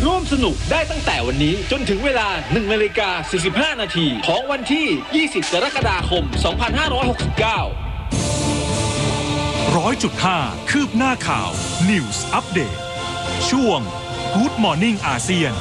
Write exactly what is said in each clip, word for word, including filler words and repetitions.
ร่วมสนุกได้ตั้งแต่วันนี้จนถึงเวลา หนึ่งนาฬิกาสี่สิบห้านาทีของวันที่ ยี่สิบ กรกฎาคม สองพันห้าร้อยหกสิบเก้าร้อยจุดห้า คืบหน้าข่าว News Update ช่วง Good Morning อาเซียน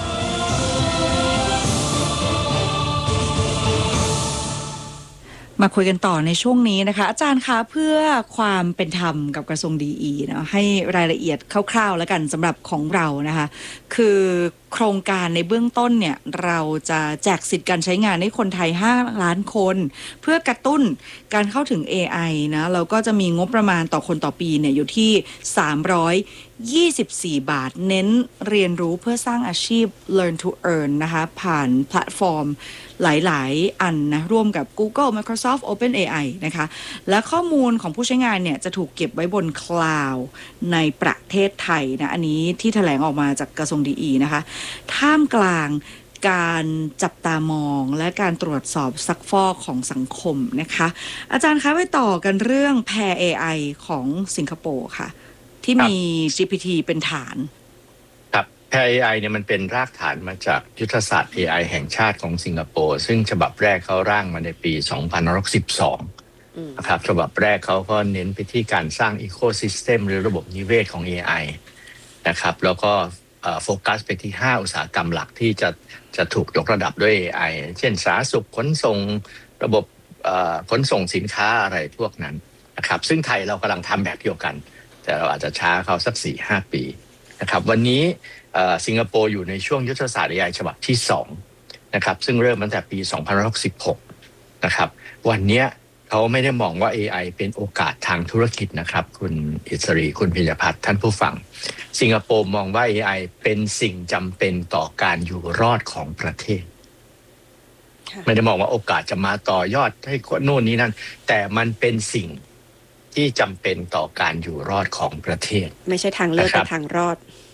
มาคุยกันต่อในช่วงนี้นะคะอาจารย์คะเพื่อความเป็นธรรมกับกระทรวงดีอีเนาะให้รายละเอียดคร่าวๆแล้วกันสำหรับของเรานะคะคือโครงการในเบื้องต้นเนี่ยเราจะแจกสิทธิ์การใช้งานให้คนไทยห้าล้านคนเพื่อกระตุ้นการเข้าถึง เอ ไอ นะเราก็จะมีงบประมาณต่อคนต่อปีเนี่ยอยู่ที่สามร้อยยี่สิบสี่บาทเน้นเรียนรู้เพื่อสร้างอาชีพ Learn to Earn นะคะผ่านแพลตฟอร์มหลายๆอันนะร่วมกับ Google Microsoft OpenAI นะคะและข้อมูลของผู้ใช้งานเนี่ยจะถูกเก็บไว้บนคลาวด์ในประเทศไทยนะอันนี้ที่แถลงออกมาจากกระทรวงดีอีนะคะท่ามกลางการจับตามองและการตรวจสอบซักฟอกของสังคมนะคะอาจารย์คะไปต่อกันเรื่อง Pair เอ ไอ ของสิงคโปร์ค่ะที่มี จี พี ที เป็นฐานครับ Pair เอ ไอ เนี่ยมันเป็นรากฐานมาจากยุทธศาสตร์ เอ ไอ แห่งชาติของสิงคโปร์ซึ่งฉบับแรกเขาร่างมาในปี สองพันห้าร้อยสิบสอง นะครับฉบับแรกเขาก็เน้นไปที่การสร้างอีโคซิสเต็มหรือระบบนิเวศของ เอ ไอ นะครับแล้วก็โฟกัสไปที่ห้าอุตสาหกรรมหลักที่จะจะถูกยกระดับด้วย เอ ไอ เช่นสาธารณสุขขนส่งระบบขนส่งสินค้าอะไรพวกนั้นนะครับซึ่งไทยเรากำลังทำแบบเดียวกันแต่เราอาจจะช้าเขาสัก สี่ห้า ปีนะครับวันนี้สิงคโปร์อยู่ในช่วงยุทธศาสตร์ เอ ไอ ฉบับที่สองนะครับซึ่งเริ่มตั้งแต่ปี สองพันห้าร้อยสิบหก นะครับวันนี้เขาไม่ได้มองว่า เอ ไอ เป็นโอกาสทางธุรกิจนะครับคุณอิสรีคุณพิญญพัฒน์ท่านผู้ฟังสิงคโปร์มองว่า เอ ไอ เป็นสิ่งจำเป็นต่อการอยู่รอดของประเทศไม่ได้มองว่าโอกาสจะมาต่อยอดให้โน่นนี้นั่นแต่มันเป็นสิ่งที่จำเป็นต่อการอยู่รอดของประเทศไม่ใช่ทางเลือกแต่ทางรอด